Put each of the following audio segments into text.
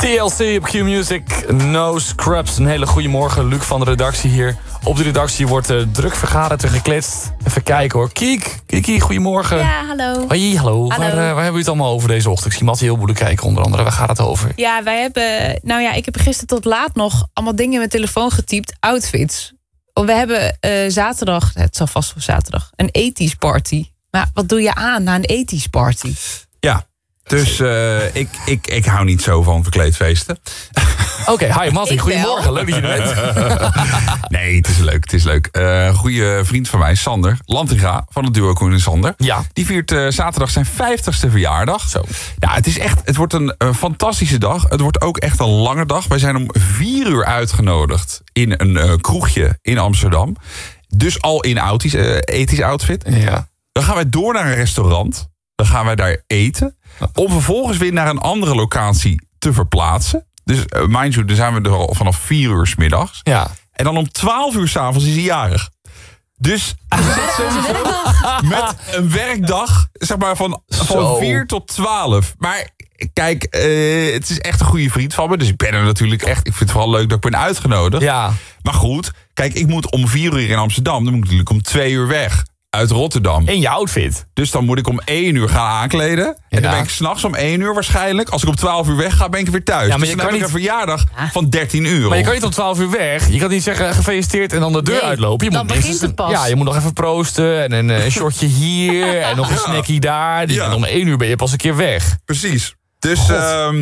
TLC op Q-Music, No Scrubs. Een hele goede morgen, Luc van de redactie hier. Op de redactie wordt druk vergaderd en gekletst. Even kijken hoor. Kiki, goedemorgen. Ja, hallo. Hoi, hallo. Hallo. Waar hebben we het allemaal over deze ochtend? Ik zie Mattie heel moeilijk kijken onder andere. Waar gaat het over? Ja, wij hebben... Nou ja, ik heb gisteren tot laat nog allemaal dingen in mijn telefoon getypt. Outfits. We hebben zaterdag, het zal vast voor zaterdag, een 80s party. Maar wat doe je aan na een 80s party? Ja, dus ik hou niet zo van verkleedfeesten. Oké, hi Mattie, Ik goedemorgen. Leuk dat je er bent. Nee, het is leuk. Een goede vriend van mij, Sander Lantinga van het duo Koen en Sander. Ja. Die viert zaterdag zijn 50ste verjaardag. Zo. Ja, het wordt een fantastische dag. Het wordt ook echt een lange dag. Wij zijn om 4 uur uitgenodigd in een kroegje in Amsterdam. Dus al in ethisch outfit. Ja. Dan gaan wij door naar een restaurant. Dan gaan wij daar eten. Om vervolgens weer naar een andere locatie te verplaatsen. Dus mind you, dan zijn we er al vanaf 4 uur 's middags. Ja. En dan om 12 uur 's avonds is hij jarig. Dus met een werkdag, zeg maar van 4 tot 12. Maar kijk, het is echt een goede vriend van me. Dus ik ben er natuurlijk echt. Ik vind het vooral leuk dat ik ben uitgenodigd. Ja. Maar goed, kijk, ik moet om 4 uur in Amsterdam. Dan moet ik natuurlijk om 2 uur weg. Uit Rotterdam. In je outfit. Dus dan moet ik om 1 uur gaan aankleden. En dan ben ik 's nachts om 1 uur waarschijnlijk. Als ik om 12 uur weg ga, ben ik weer thuis. Ja, maar dus je dan kan heb ik niet- een verjaardag van 13 uur. Maar je kan niet om 12 uur weg. Je kan niet zeggen gefeliciteerd en dan de deur Nee, uitlopen. Je dan moet begint minstens het pas. Ja, je moet nog even proosten en een shotje hier en nog een snackie daar. Ja. En om 1 uur ben je pas een keer weg. Precies. Dus God.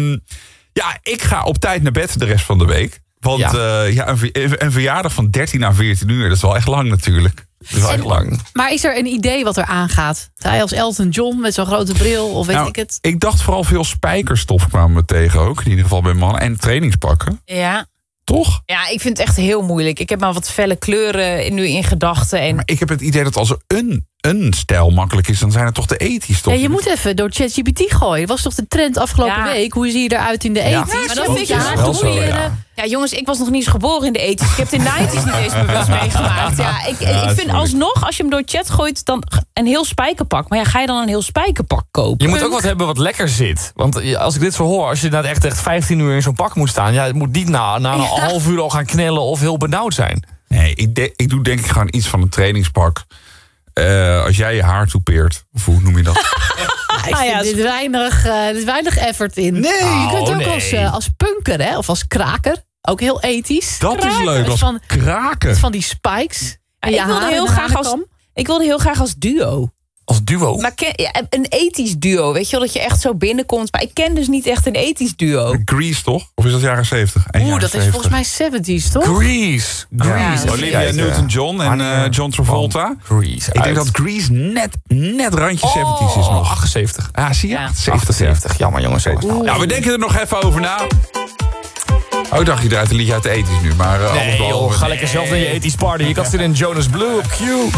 ik ga op tijd naar bed de rest van de week. Want een verjaardag van 13 à 14 uur, dat is wel echt lang natuurlijk. Dat is wel echt lang. Maar is er een idee wat er aangaat? Ga je als Elton John met zo'n grote bril of weet ik het? Ik dacht vooral veel spijkerstof kwamen we tegen ook. In ieder geval bij mannen. En trainingspakken. Ja. Toch? Ja, ik vind het echt heel moeilijk. Ik heb maar wat felle kleuren nu in gedachten. En Maar ik heb het idee dat als er een stijl makkelijk is, dan zijn het toch de ethisch toch? Ja, je moet even door ChatGPT gooien. Dat was toch de trend afgelopen Ja. week? Hoe zie je eruit in de ethisch? maar dan Zo vind je je haar wel zo, toeleren. ja, jongens, ik was nog niet eens geboren in de ethisch. Ik heb de 90's niet eens bewust meegemaakt. Ja, ik dat is vind moeilijk. alsnog, als je hem door chat gooit, dan een heel spijkerpak. Maar ja, ga je dan een heel spijkerpak kopen? Je moet ook wat hebben wat lekker zit. Want als ik dit zo hoor, als je nou echt 15 uur in zo'n pak moet staan, ja, het moet niet na een half uur al gaan knellen of heel benauwd zijn. Nee, ik doe denk ik gewoon iets van een trainingspak. Als jij je haar toepeert, of hoe noem je dat? Ik vind dit weinig effort in. Nee. Je kunt ook nee. als punker, hè, of als kraker. Ook heel ethisch. Dat is leuk, als Van- kraken. Van die spikes. En ik wilde heel graag als duo. Als duo. Maar een ethisch duo, weet je wel, dat je echt zo binnenkomt. Maar ik ken dus niet echt een ethisch duo. Grease toch? Of is dat jaren 70? Dat is volgens mij 70's, toch? Grease. Ja, Olivia Kijk, Newton-John en John Travolta. Grease. Ik denk dat Grease net randje 70's is nog. 78. Ah, zie je? Ja. 78. Jammer jongens. Nou, we denken er nog even over na. Oh, ik dacht je draait een liedje uit de ethisch nu. Maar alles Nee behalve. joh, ga lekker zelf naar je ethisch party. Je kan zitten in Jonas Blue op Q.